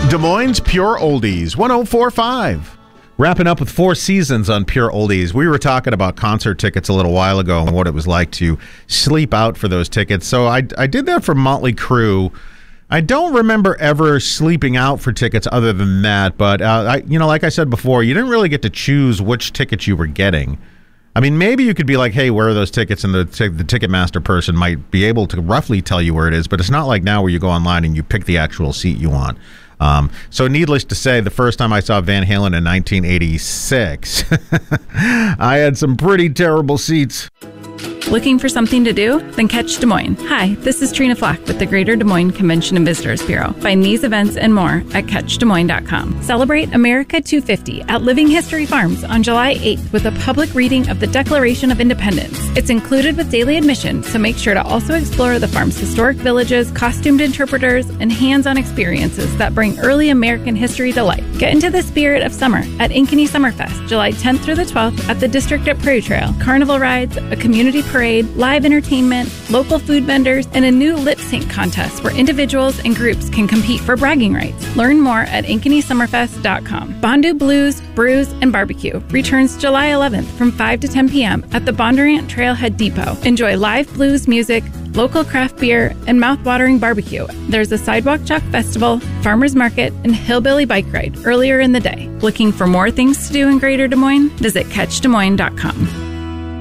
Des Moines Pure Oldies, 104.5. Wrapping up with Four Seasons on Pure Oldies. We were talking about concert tickets a little while ago and what it was like to sleep out for those tickets. So I did that for Motley Crue. I don't remember ever sleeping out for tickets other than that. But, like I said before, you didn't really get to choose which tickets you were getting. I mean, maybe you could be like, hey, where are those tickets? And the Ticketmaster person might be able to roughly tell you where it is. But it's not like now where you go online and you pick the actual seat you want. So needless to say, the first time I saw Van Halen in 1986, I had some pretty terrible seats. Looking for something to do? Then catch Des Moines. Hi, this is Trina Flack with the Greater Des Moines Convention and Visitors Bureau. Find these events and more at catchdesmoines.com. Celebrate America 250 at Living History Farms on July 8th with a public reading of the Declaration of Independence. It's included with daily admission, so make sure to also explore the farm's historic villages, costumed interpreters, and hands-on experiences that bring early American history to life. Get into the spirit of summer at Ankeny Summerfest, July 10th through the 12th at the District at Prairie Trail. Carnival rides, a community parade, live entertainment, local food vendors, and a new lip sync contest where individuals and groups can compete for bragging rights. Learn more at AnkenySummerfest.com. Bondu Blues, Brews, and Barbecue returns July 11th from 5 to 10 p.m. at the Bondurant Trailhead Depot. Enjoy live blues music, local craft beer, and mouth-watering barbecue. There's a Sidewalk Chalk Festival, farmers market, and hillbilly bike ride earlier in the day. Looking for more things to do in Greater Des Moines? Visit CatchDesMoines.com.